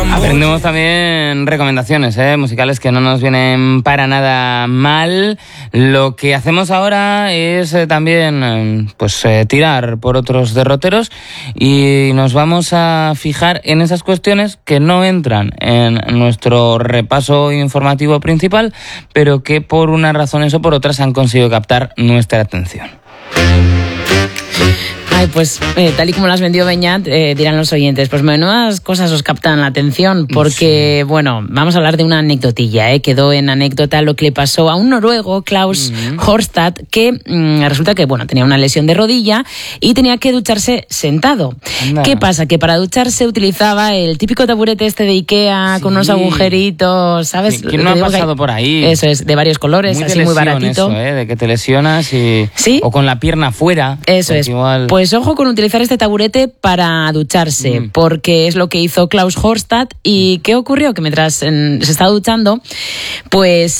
Aprendemos también recomendaciones musicales que no nos vienen para nada mal. Lo que hacemos ahora es también tirar por otros derroteros y nos vamos a fijar en esas cuestiones que no entran en nuestro repaso informativo principal, pero que por unas razones o por otras han conseguido captar nuestra atención. Ay, pues tal y como las vendió Beñat, dirán los oyentes, pues menudas cosas os captan la atención, porque, sí. Bueno, vamos a hablar de una anecdotilla, quedó en anécdota lo que le pasó a un noruego, Klaus Horstad, que resulta que, bueno, tenía una lesión de rodilla y tenía que ducharse sentado. Anda. ¿Qué pasa? Que para ducharse utilizaba el típico taburete este de Ikea, sí, con unos agujeritos, ¿sabes? ¿Quién no ha pasado por ahí? Eso es, de varios colores, muy así muy baratito. Eso, de que te lesionas y... ¿Sí? O con la pierna fuera. Eso es. Igual... Pues ojo con utilizar este taburete para ducharse, porque es lo que hizo Klaus Horstad. ¿Y qué ocurrió? Que mientras se estaba duchando, pues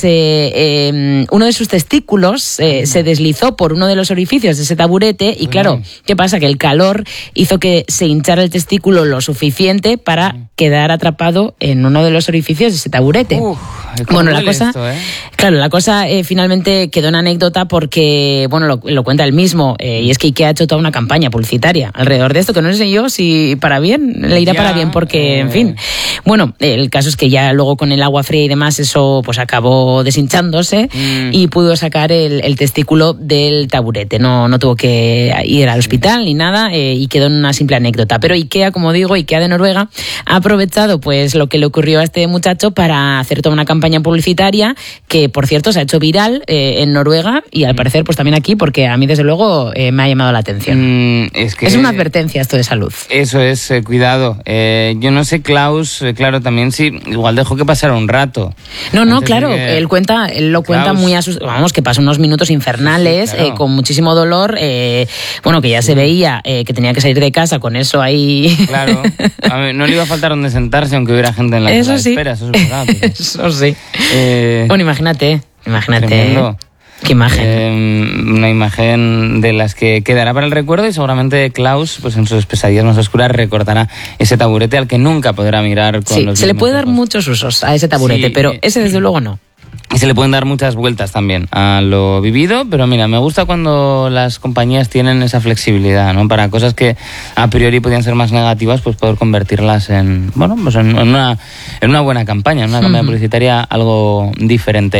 uno de sus testículos se deslizó por uno de los orificios de ese taburete y claro, ¿qué pasa? Que el calor hizo que se hinchara el testículo lo suficiente para quedar atrapado en uno de los orificios de ese taburete. Bueno, la cosa, claro, la cosa finalmente quedó en anécdota porque, bueno, lo cuenta él mismo, y es que Ikea ha hecho toda una campaña publicitaria alrededor de esto, que no sé yo si para bien, le irá para bien, porque, en fin. Bueno, el caso es que ya luego con el agua fría y demás, eso pues acabó deshinchándose y pudo sacar el testículo del taburete. No tuvo que ir al hospital ni nada, y quedó en una simple anécdota. Pero Ikea, como digo, Ikea de Noruega, ha aprovechado pues lo que le ocurrió a este muchacho para hacer toda una campaña publicitaria que, por cierto, se ha hecho viral en Noruega y al parecer pues también aquí, porque a mí desde luego me ha llamado la atención. Es una advertencia esto de salud. Eso es, cuidado. Yo no sé, Klaus, claro, también sí, igual dejó que pasara un rato. No, claro, él lo cuenta muy asustado. Vamos, que pasó unos minutos infernales, sí, claro. Con muchísimo dolor, bueno, que ya se veía que tenía que salir de casa con eso ahí. Claro, a ver, no le iba a faltar donde sentarse aunque hubiera gente en la sala de espera, eso es verdad. Pero... Eso sí. Bueno, imagínate. Tremendo. Qué imagen. Una imagen de las que quedará para el recuerdo y seguramente Klaus, pues en sus pesadillas más oscuras, recordará ese taburete al que nunca podrá mirar con los se le puede dar muchos usos a ese taburete, pero ese desde luego no. Y se le pueden dar muchas vueltas también a lo vivido, pero mira, me gusta cuando las compañías tienen esa flexibilidad, ¿no? Para cosas que a priori podían ser más negativas, pues poder convertirlas en, bueno, pues en una buena campaña, en una campaña publicitaria algo diferente.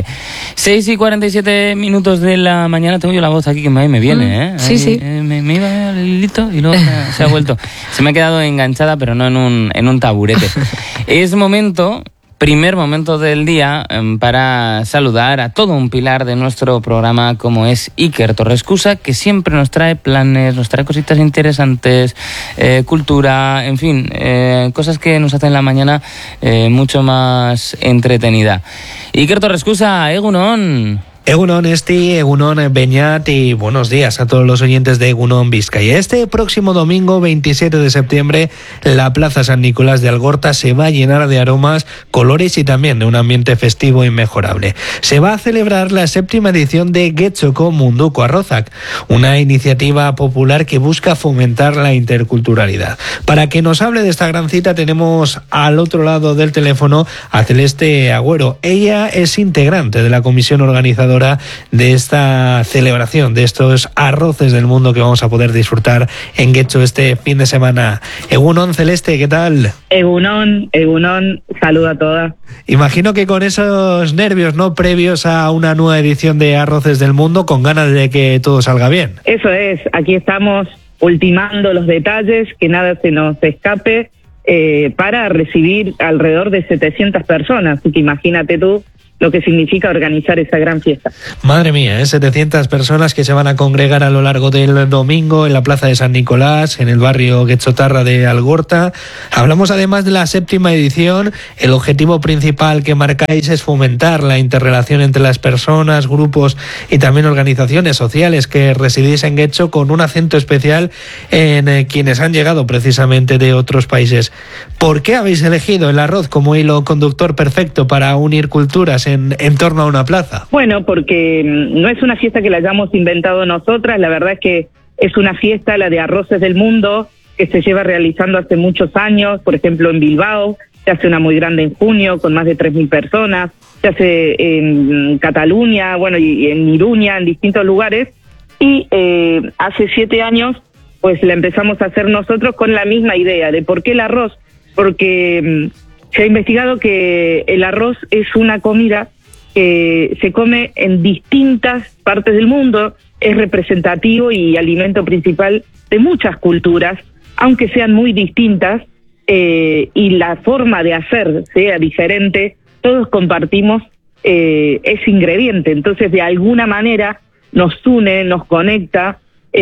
6:47 de la mañana, tengo yo la voz aquí que me viene, Sí, ahí, sí. Me iba al hilito y luego se ha vuelto. Se me ha quedado enganchada, pero no en un taburete. Es primer momento del día para saludar a todo un pilar de nuestro programa como es Iker Torrescusa, que siempre nos trae planes, nos trae cositas interesantes, cultura, en fin, cosas que nos hacen la mañana mucho más entretenida. Iker Torrescusa, egunon. Egunon Esti, Egunon Beñat y buenos días a todos los oyentes de Egunon Vizcaya. Este próximo domingo 27 de septiembre la Plaza San Nicolás de Algorta se va a llenar de aromas, colores y también de un ambiente festivo inmejorable. Se va a celebrar la 7ª edición de Getxoko Munduko Arrozak, una iniciativa popular que busca fomentar la interculturalidad. Para que nos hable de esta gran cita tenemos al otro lado del teléfono a Celeste Agüero. Ella es integrante de la comisión organizadora de esta celebración, de estos arroces del mundo que vamos a poder disfrutar en Getxo este fin de semana. Egunon, Celeste, ¿qué tal? Egunon, saludo a todas. Imagino que con esos nervios, ¿no?, previos a una nueva edición de Arroces del Mundo, con ganas de que todo salga bien. Eso es, aquí estamos ultimando los detalles, que nada se nos escape, para recibir alrededor de 700 personas, así que imagínate tú lo que significa organizar esa gran fiesta. Madre mía, 700 personas que se van a congregar a lo largo del domingo en la Plaza de San Nicolás, en el barrio Getxotarra de Algorta. Hablamos además de la 7ª edición. El objetivo principal que marcáis es fomentar la interrelación entre las personas, grupos y también organizaciones sociales que residís en Getxo, con un acento especial en quienes han llegado precisamente de otros países. ¿Por qué habéis elegido el arroz como hilo conductor perfecto para unir culturas en torno a una plaza? Bueno, porque no es una fiesta que la hayamos inventado nosotras, la verdad es que es una fiesta, la de Arroces del Mundo, que se lleva realizando hace muchos años, por ejemplo en Bilbao, se hace una muy grande en junio con más de 3.000 personas, se hace en Cataluña, bueno, y en Iruña, en distintos lugares, y hace 7 años pues la empezamos a hacer nosotros con la misma idea de por qué el arroz, porque se ha investigado que el arroz es una comida que se come en distintas partes del mundo, es representativo y alimento principal de muchas culturas, aunque sean muy distintas, y la forma de hacer sea diferente, todos compartimos ese ingrediente, entonces de alguna manera nos une, nos conecta,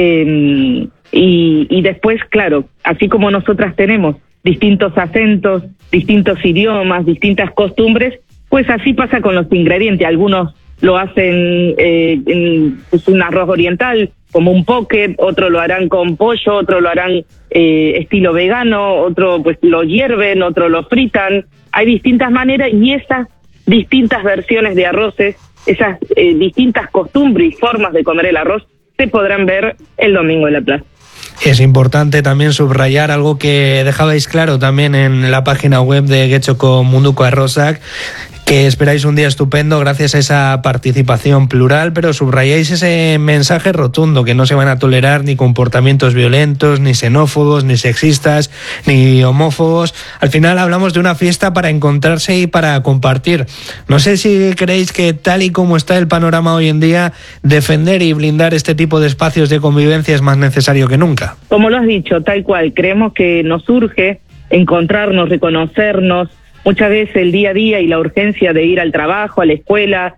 y después, claro, así como nosotras tenemos distintos acentos, distintos idiomas, distintas costumbres, pues así pasa con los ingredientes. Algunos lo hacen en un arroz oriental, como un pocket, otros lo harán con pollo, otros lo harán estilo vegano, otro pues lo hierven, otros lo fritan. Hay distintas maneras y esas distintas versiones de arroces, esas distintas costumbres y formas de comer el arroz se podrán ver el domingo en la plaza. Es importante también subrayar algo que dejabais claro también en la página web de Getxoko Munduko Arrozak, que esperáis un día estupendo gracias a esa participación plural, pero subrayáis ese mensaje rotundo, que no se van a tolerar ni comportamientos violentos, ni xenófobos, ni sexistas, ni homófobos. Al final hablamos de una fiesta para encontrarse y para compartir. No sé si creéis que tal y como está el panorama hoy en día, defender y blindar este tipo de espacios de convivencia es más necesario que nunca. Como lo has dicho, tal cual, creemos que nos urge encontrarnos, reconocernos. Muchas veces el día a día y la urgencia de ir al trabajo, a la escuela,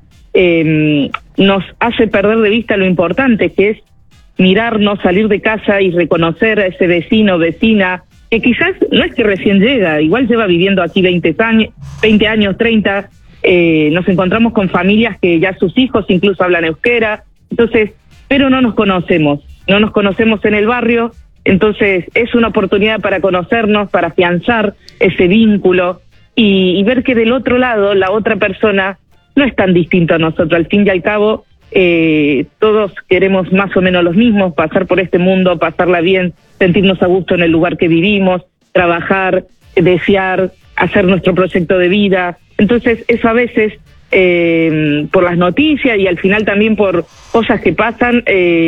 nos hace perder de vista lo importante que es mirarnos, salir de casa y reconocer a ese vecino o vecina, que quizás no es que recién llega, igual lleva viviendo aquí 20 años, 30, nos encontramos con familias que ya sus hijos incluso hablan euskera, entonces, pero no nos conocemos en el barrio, entonces es una oportunidad para conocernos, para afianzar ese vínculo, y ver que del otro lado, la otra persona no es tan distinto a nosotros. Al fin y al cabo, todos queremos más o menos los mismos, pasar por este mundo, pasarla bien, sentirnos a gusto en el lugar que vivimos, trabajar, desear, hacer nuestro proyecto de vida. Entonces, eso a veces, por las noticias y al final también por cosas que pasan,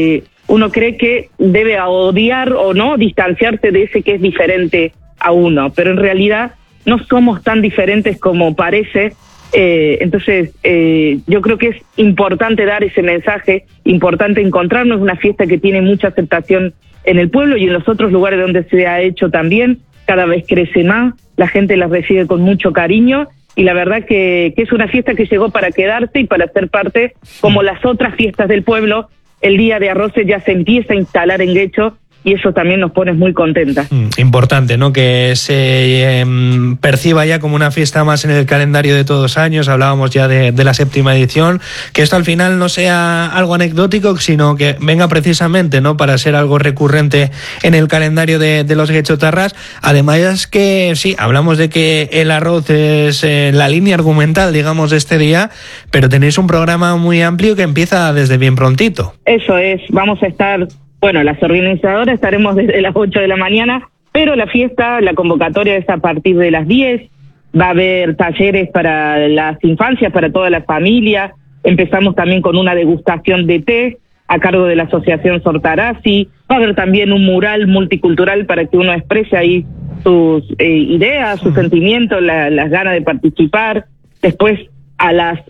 uno cree que debe odiar o no, distanciarse de ese que es diferente a uno, pero en realidad no somos tan diferentes como parece, entonces yo creo que es importante dar ese mensaje, importante encontrarnos, una fiesta que tiene mucha aceptación en el pueblo y en los otros lugares donde se ha hecho también, cada vez crece más, la gente la recibe con mucho cariño y la verdad que es una fiesta que llegó para quedarse y para ser parte, como las otras fiestas del pueblo, el Día de Arroces ya se empieza a instalar en Getxo, y eso también nos pone muy contentas. Importante, ¿no? Que se perciba ya como una fiesta más en el calendario de todos los años. Hablábamos ya de la 7ª edición, que esto al final no sea algo anecdótico, sino que venga precisamente, ¿no?, para ser algo recurrente en el calendario de los getxotarras. Además es que sí, hablamos de que el arroz es la línea argumental, digamos, de este día, pero tenéis un programa muy amplio que empieza desde bien prontito. Eso es, vamos a estar... Bueno, las organizadoras estaremos desde las 8 de la mañana, pero la fiesta, la convocatoria es a partir de las 10, va a haber talleres para las infancias, para toda la familia, empezamos también con una degustación de té a cargo de la Asociación Sortarazzi, va a haber también un mural multicultural para que uno exprese ahí sus ideas, sus sentimientos, las ganas de participar. Después, a las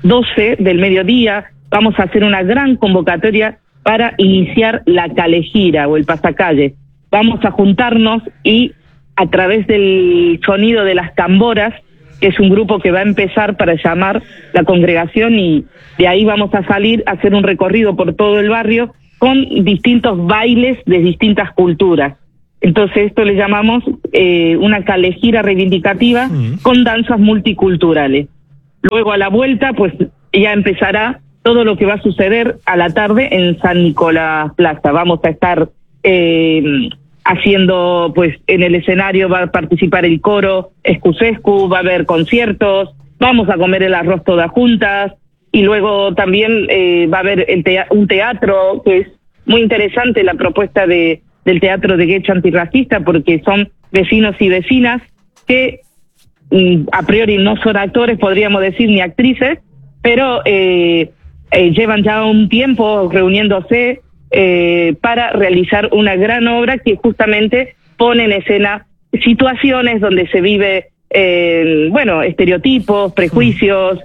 12 del mediodía, vamos a hacer una gran convocatoria para iniciar la calejira o el pasacalle. Vamos a juntarnos y a través del sonido de las tamboras, que es un grupo que va a empezar para llamar la congregación y de ahí vamos a salir a hacer un recorrido por todo el barrio con distintos bailes de distintas culturas. Entonces esto le llamamos una calejira reivindicativa con danzas multiculturales. Luego a la vuelta pues ya empezará todo lo que va a suceder a la tarde en San Nicolás Plaza. Vamos a estar haciendo, pues en el escenario va a participar el coro Escusescu, va a haber conciertos, vamos a comer el arroz todas juntas y luego también va a haber un teatro que es muy interesante, la propuesta del teatro de Getxo antirracista, porque son vecinos y vecinas que a priori no son actores, podríamos decir, ni actrices, pero llevan ya un tiempo reuniéndose para realizar una gran obra que justamente pone en escena situaciones donde se vive, estereotipos, prejuicios,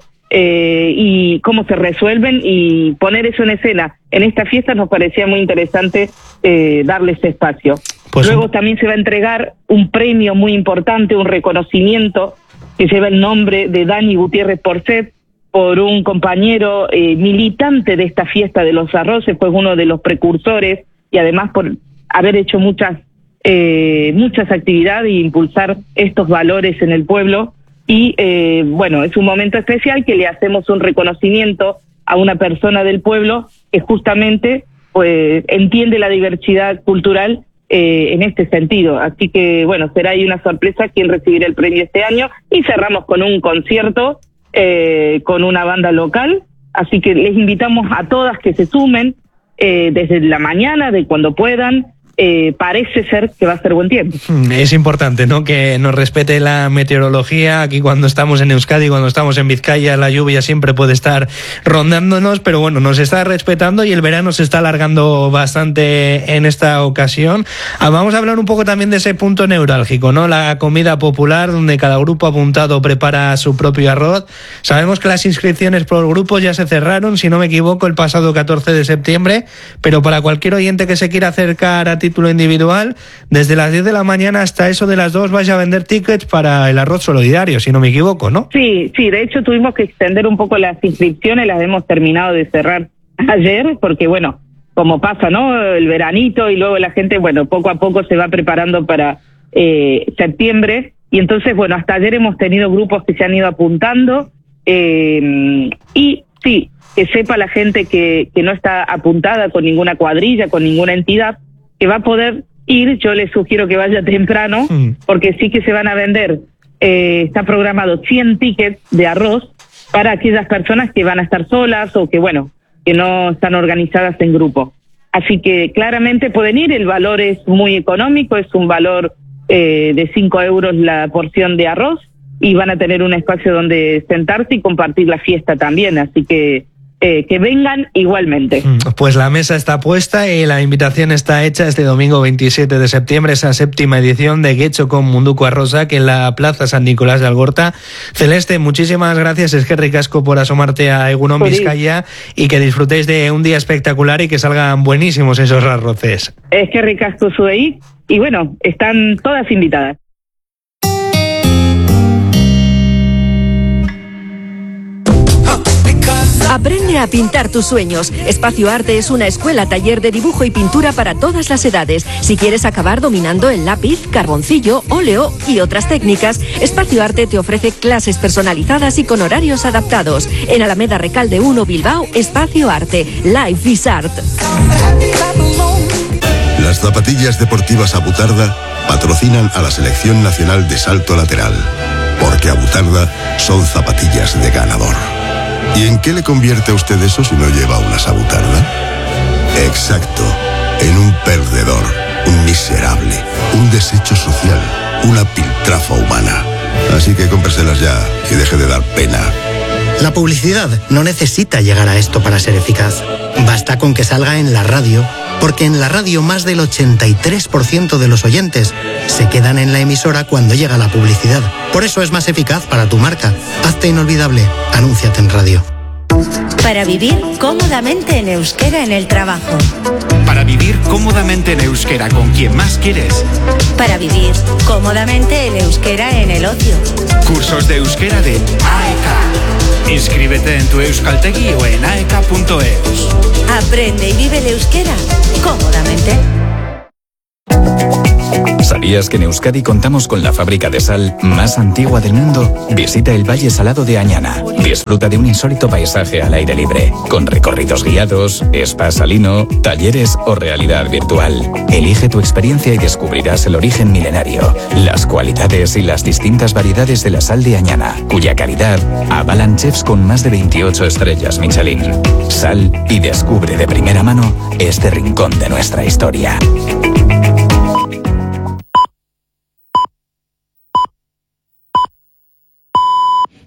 y cómo se resuelven, y poner eso en escena en esta fiesta nos parecía muy interesante darle ese espacio. Pues luego también se va a entregar un premio muy importante, un reconocimiento que lleva el nombre de Dani Gutiérrez Porcet, por un compañero militante de esta fiesta de los arroces, fue uno de los precursores, y además por haber hecho muchas actividades e impulsar estos valores en el pueblo. Y es un momento especial que le hacemos un reconocimiento a una persona del pueblo que justamente pues entiende la diversidad cultural en este sentido. Así que será ahí una sorpresa quién recibirá el premio este año, y cerramos con un concierto con una banda local, así que les invitamos a todas que se sumen desde la mañana, de cuando puedan. Parece ser que va a ser buen tiempo. Es importante, ¿no?, que nos respete la meteorología. Aquí cuando estamos en Euskadi, cuando estamos en Vizcaya, la lluvia siempre puede estar rondándonos, pero bueno, nos está respetando y el verano se está alargando bastante en esta ocasión. Vamos a hablar un poco también de ese punto neurálgico, ¿no?, la comida popular, donde cada grupo apuntado prepara su propio arroz. Sabemos que las inscripciones por grupos ya se cerraron, si no me equivoco, el pasado 14 de septiembre, pero para cualquier oyente que se quiera acercar a título individual, desde las 10 de la mañana hasta eso de las 2 vais a vender tickets para el arroz solidario, si no me equivoco, ¿no? Sí, de hecho tuvimos que extender un poco las inscripciones, las hemos terminado de cerrar ayer, porque como pasa, ¿no?, el veranito, y luego la gente, poco a poco se va preparando para septiembre, y entonces, hasta ayer hemos tenido grupos que se han ido apuntando, y sí, que sepa la gente que no está apuntada con ninguna cuadrilla, con ninguna entidad, que va a poder ir. Yo les sugiero que vaya temprano, porque sí que se van a vender, está programado 100 tickets de arroz para aquellas personas que van a estar solas o que no están organizadas en grupo. Así que claramente pueden ir, el valor es muy económico, es un valor de 5 euros la porción de arroz, y van a tener un espacio donde sentarse y compartir la fiesta también, así que vengan igualmente. Pues la mesa está puesta y la invitación está hecha este domingo 27 de septiembre, esa 7ª edición de Getxo con Munduko Arrosak en la Plaza San Nicolás de Algorta. Celeste, muchísimas gracias, eskerrik asko por asomarte a Egunon Vizcaya, y que disfrutéis de un día espectacular y que salgan buenísimos esos arroces. Eskerrik asko zuei, y están todas invitadas. Aprende a pintar tus sueños. Espacio Arte es una escuela taller de dibujo y pintura para todas las edades. Si quieres acabar dominando el lápiz, carboncillo, óleo y otras técnicas, Espacio Arte te ofrece clases personalizadas y con horarios adaptados. En Alameda Recalde 1, Bilbao, Espacio Arte. Life is Art. Las zapatillas deportivas Abutarda patrocinan a la Selección Nacional de Salto Lateral, porque Abutarda son zapatillas de ganador. ¿Y en qué le convierte a usted eso si no lleva una Abutarda? Exacto, en un perdedor, un miserable, un desecho social, una piltrafa humana. Así que cómpreselas ya y deje de dar pena. La publicidad no necesita llegar a esto para ser eficaz. Basta con que salga en la radio, porque en la radio más del 83% de los oyentes se quedan en la emisora cuando llega la publicidad. Por eso es más eficaz para tu marca. Hazte inolvidable. Anúnciate en radio. Para vivir cómodamente en euskera en el trabajo. Para vivir cómodamente en euskera con quien más quieres. Para vivir cómodamente en euskera en el ocio. Cursos de euskera de AEK. Inscríbete en tu Euskaltegi o en aek.eus. Aprende y vive el euskera cómodamente. ¿Sabías que en Euskadi contamos con la fábrica de sal más antigua del mundo? Visita el Valle Salado de Añana. Disfruta de un insólito paisaje al aire libre, con recorridos guiados, spa salino, talleres o realidad virtual. Elige tu experiencia y descubrirás el origen milenario, las cualidades y las distintas variedades de la sal de Añana, cuya calidad avalan chefs con más de 28 estrellas Michelin. Sal y descubre de primera mano este rincón de nuestra historia.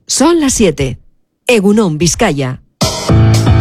Son las 7. Egunon, Vizcaya.